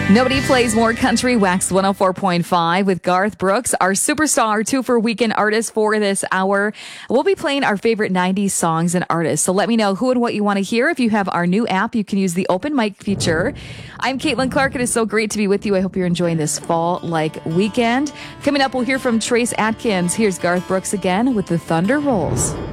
Nobody plays more country. Wax 104.5 with Garth Brooks, our superstar 2 for Weekend artist for this hour. We'll be playing our favorite 90s songs and artists. So let me know who and what you want to hear. If you have our new app, you can use the open mic feature. I'm Caitlin Clark. It is so great to be with you. I hope you're enjoying this fall-like weekend. Coming up, we'll hear from Trace Atkins. Here's Garth Brooks again with The Thunder Rolls.